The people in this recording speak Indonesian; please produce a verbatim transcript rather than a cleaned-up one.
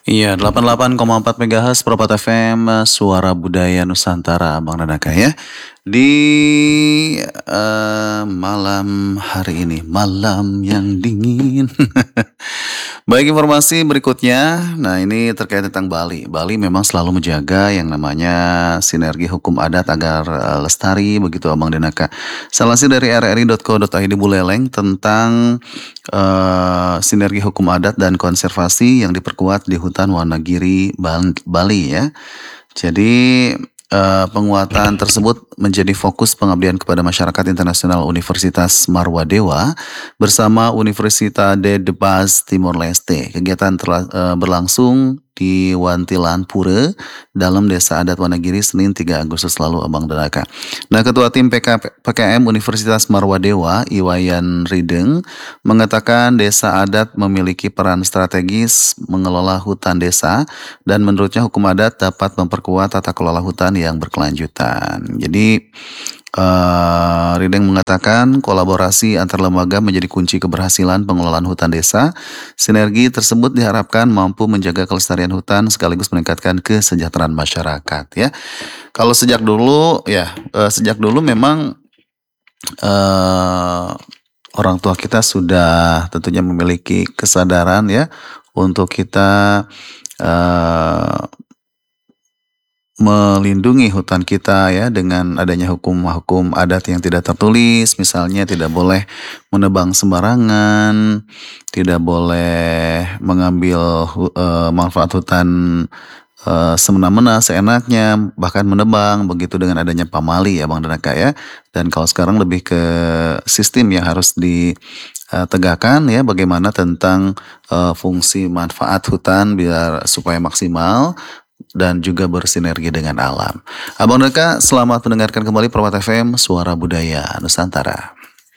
Iya, delapan puluh delapan koma empat megahertz Perpata F M, Suara Budaya Nusantara, Bang Nanaka ya. Di eh, malam hari ini, malam yang dingin. Baik, informasi berikutnya. Nah, ini terkait tentang Bali. Bali memang selalu menjaga yang namanya sinergi hukum adat agar eh, lestari, begitu Abang Denaka. Salah sih dari r r i dot co dot i d Buleleng tentang eh, sinergi hukum adat dan konservasi yang diperkuat di hutan Wanagiri, Bang- Bali ya. Jadi eh, penguatan tersebut menjadi fokus pengabdian kepada masyarakat internasional Universitas Marwadewa bersama Universitas de De Paz Timor Leste. Kegiatan terla- eh, berlangsung di Wantilan Pura dalam Desa Adat Wanagiri Senin tiga Agustus lalu, Abang Denaka. Nah, Ketua Tim P K, P K M Universitas Marwadewa, Iwayan Rideng, mengatakan desa adat memiliki peran strategis mengelola hutan desa dan menurutnya hukum adat dapat memperkuat tata kelola hutan yang berkelanjutan. Jadi eh, Rideng mengatakan kolaborasi antar lembaga menjadi kunci keberhasilan pengelolaan hutan desa. Sinergi tersebut diharapkan mampu menjaga kelestarian hutan sekaligus meningkatkan kesejahteraan masyarakat ya. Kalau sejak dulu ya, eh, sejak dulu memang eh, orang tua kita sudah tentunya memiliki kesadaran ya untuk kita eh, melindungi hutan kita ya dengan adanya hukum-hukum adat yang tidak tertulis, misalnya tidak boleh menebang sembarangan, tidak boleh mengambil hu- eh, manfaat hutan eh, semena-mena seenaknya, bahkan menebang, begitu dengan adanya pamali ya Bang Denaka ya. Dan kalau sekarang lebih ke sistem yang harus ditegakkan ya, bagaimana tentang eh, fungsi manfaat hutan biar supaya maksimal dan juga bersinergi dengan alam. Abang Denaka, selamat mendengarkan kembali Permata F M, Suara Budaya Nusantara.